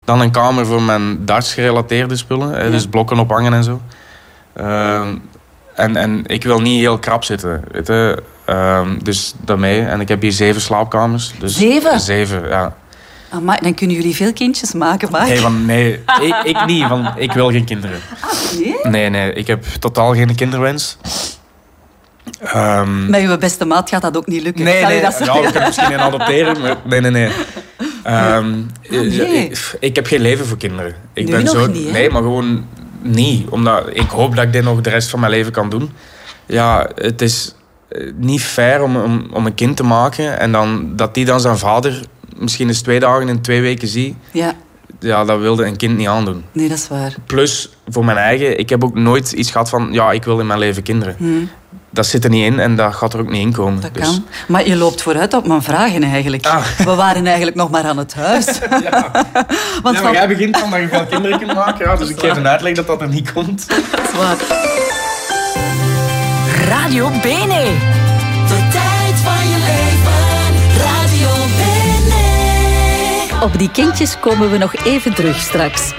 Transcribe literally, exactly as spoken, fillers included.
Dan een kamer voor mijn darts-gerelateerde spullen. Hè, ja. Dus blokken ophangen en zo. Uh, en, en ik wil niet heel krap zitten. Weet je? Uh, dus daarmee. En ik heb hier zeven slaapkamers. Dus zeven? Zeven, ja. Amai, dan kunnen jullie veel kindjes maken, Mark. Nee, want, nee ik, ik niet, want ik wil geen kinderen. Ah, nee? Nee, nee, ik heb totaal geen kinderwens. Um, Met uw beste maat gaat dat ook niet lukken. Nee, nee, dat ja, we kunnen misschien een adopteren, maar nee, nee, nee. Um, oh, nee. Ik, ik heb geen leven voor kinderen. Ik nu ben nog zo, niet, hè? Nee, maar gewoon niet. Omdat ik hoop dat ik dit nog de rest van mijn leven kan doen. Ja, het is niet fair om, om, om een kind te maken en dan, dat die dan zijn vader misschien eens twee dagen in twee weken zie. Ja. Ja, dat wilde een kind niet aandoen. Nee, dat is waar. Plus, voor mijn eigen, ik heb ook nooit iets gehad van, ja, ik wil in mijn leven kinderen. Hmm. Dat zit er niet in en dat gaat er ook niet in komen. Dat dus. kan. Maar je loopt vooruit op mijn vragen eigenlijk. Ah. We waren eigenlijk nog maar aan het huis. Ja, Want ja maar van... jij begint van dat je veel kinderen kunt maken. Ja, dus ik geef een uitleg dat dat er niet komt. Dat is waar. Radio Bene. De tijd van je leven. Radio Bene. Op die kindjes komen we nog even terug straks.